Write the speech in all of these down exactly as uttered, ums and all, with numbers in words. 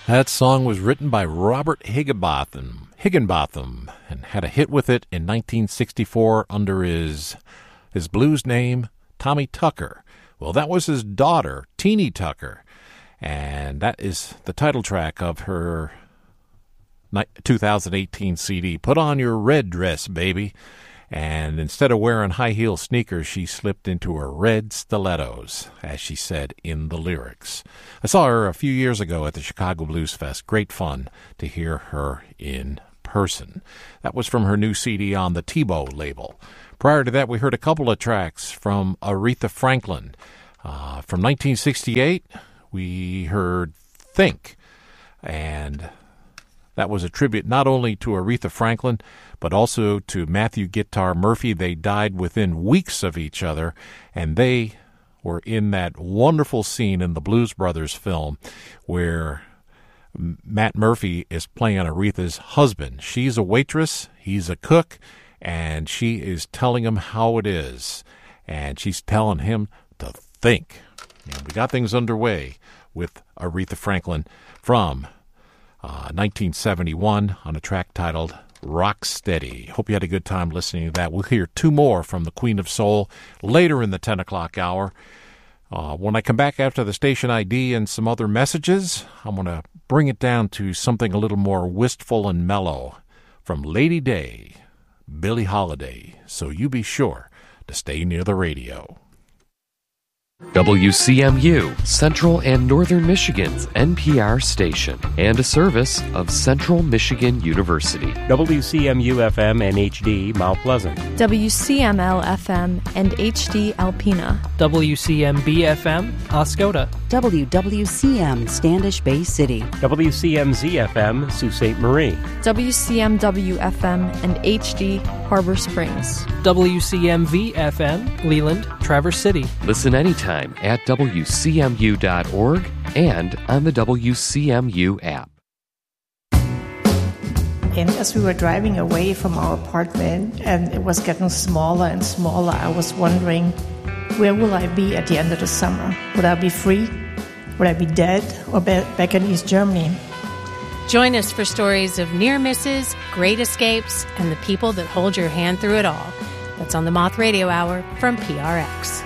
That song was written by Robert Higginbotham, Higginbotham and had a hit with it in nineteen sixty-four under his his blues name, Tommy Tucker. Well, that was his daughter, Teenie Tucker, and that is the title track of her two thousand eighteen C D, Put On Your Red Dress, Baby. And instead of wearing high-heel sneakers, she slipped into her red stilettos, as she said in the lyrics. I saw her a few years ago at the Chicago Blues Fest. Great fun to hear her in person. That was from her new C D on the Tebow label. Prior to that, we heard a couple of tracks from Aretha Franklin. Uh, from nineteen sixty-eight, we heard Think, and that was a tribute not only to Aretha Franklin, but also to Matthew Guitar Murphy. They died within weeks of each other, and they were in that wonderful scene in the Blues Brothers film where Matt Murphy is playing Aretha's husband. She's a waitress, he's a cook, and she is telling him how it is, and she's telling him to think. And we got things underway with Aretha Franklin from uh, nineteen seventy-one on a track titled Rock Steady. Hope you had a good time listening to that. We'll hear two more from the Queen of Soul later in the ten o'clock hour. Uh, when I come back after the station I D and some other messages, I'm going to bring it down to something a little more wistful and mellow from Lady Day, Billie Holiday. So you be sure to stay near the radio. W C M U, Central and Northern Michigan's N P R station, and a service of Central Michigan University. W C M U F M and H D, Mount Pleasant. W C M L F M and H D, Alpena. W C M B F M, Oscoda. W W C M, Standish Bay City. W C M Z F M, Sault Ste. Marie. W C M W F M and H D, Harbor Springs. W C M V F M, Leland, Traverse City. Listen anytime at W C M U dot org and on the W C M U app. And as we were driving away from our apartment and it was getting smaller and smaller, I was wondering, where will I be at the end of the summer? Would I be free? Would I be dead or back in East Germany? Join us for stories of near misses, great escapes, and the people that hold your hand through it all. That's on the Moth Radio Hour from P R X.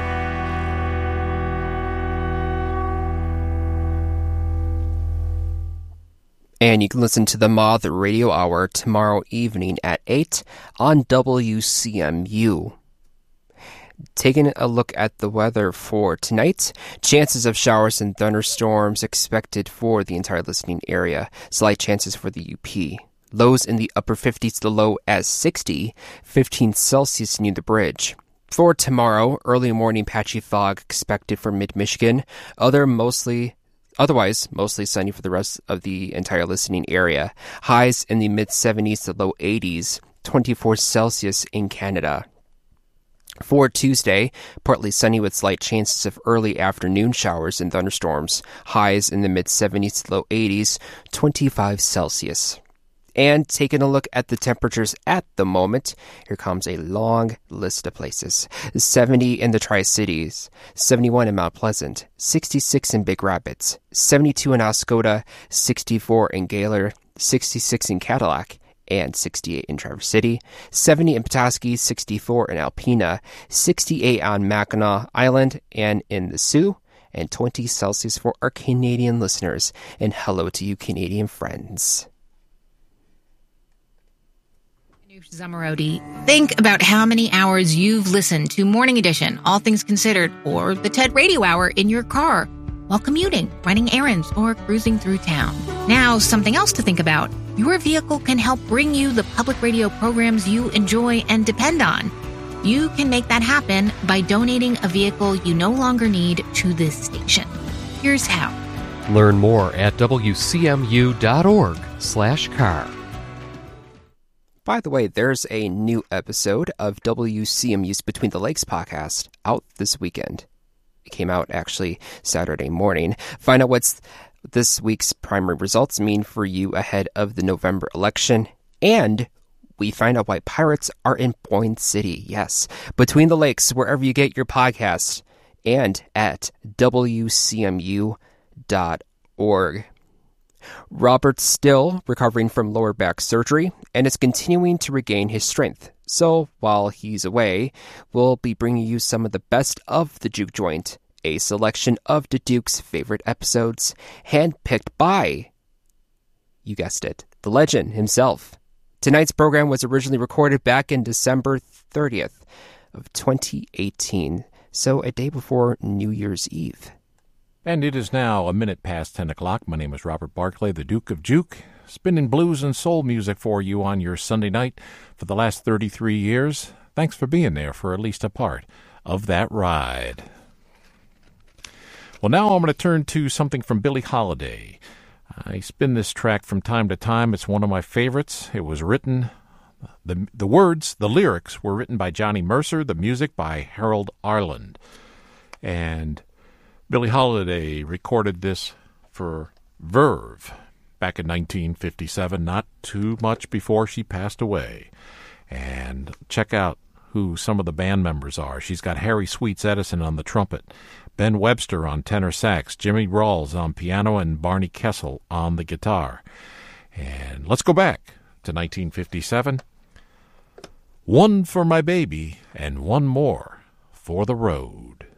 And you can listen to the Moth Radio Hour tomorrow evening at eight on W C M U. Taking a look at the weather for tonight, chances of showers and thunderstorms expected for the entire listening area. Slight chances for the U P. Lows in the upper fifties, the low as sixty, fifteen Celsius near the bridge. For tomorrow, early morning patchy fog expected for mid-Michigan. Other mostly... Otherwise, mostly sunny for the rest of the entire listening area. Highs in the mid-seventies to low eighties, twenty-four Celsius in Canada. For Tuesday, partly sunny with slight chances of early afternoon showers and thunderstorms. Highs in the mid-seventies to low eighties, twenty-five Celsius. And taking a look at the temperatures at the moment, here comes a long list of places. seventy in the Tri-Cities, seventy-one in Mount Pleasant, sixty-six in Big Rapids, seventy-two in Oscoda, sixty-four in Gaylor, sixty-six in Cadillac, and sixty-eight in Traverse City, seventy in Petoskey, sixty-four in Alpena, sixty-eight on Mackinac Island and in the Sioux, and twenty Celsius for our Canadian listeners. And hello to you, Canadian friends. Zamarodi. Think about how many hours you've listened to Morning Edition, All Things Considered, or the TED Radio Hour in your car while commuting, running errands, or cruising through town. Now, something else to think about. Your vehicle can help bring you the public radio programs you enjoy and depend on. You can make that happen by donating a vehicle you no longer need to this station. Here's how. Learn more at W C M U dot org slash car. By the way, there's a new episode of W C M U's Between the Lakes podcast out this weekend. It came out actually Saturday morning. Find out what's this week's primary results mean for you ahead of the November election. And we find out why pirates are in Boyne City. Yes, Between the Lakes, wherever you get your podcasts, and at W C M U dot org. Robert's still recovering from lower back surgery and is continuing to regain his strength. So while he's away, we'll be bringing you some of the best of the Juke Joint, a selection of the Duke's favorite episodes, handpicked by, you guessed it, the legend himself. Tonight's program was originally recorded back in December thirtieth of twenty eighteen, so a day before New Year's Eve. And it is now a minute past ten o'clock. My name is Robert Barclay, the Duke of Juke, spinning blues and soul music for you on your Sunday night for the last thirty-three years. Thanks for being there for at least a part of that ride. Well, now I'm going to turn to something from Billie Holiday. I spin this track from time to time. It's one of my favorites. It was written, the, the words, the lyrics were written by Johnny Mercer, the music by Harold Arlen. And Billie Holiday recorded this for Verve back in nineteen fifty-seven, not too much before she passed away. And check out who some of the band members are. She's got Harry Sweets Edison on the trumpet, Ben Webster on tenor sax, Jimmy Rawls on piano, and Barney Kessel on the guitar. And let's go back to nineteen fifty-seven. One for my baby and one more for the road.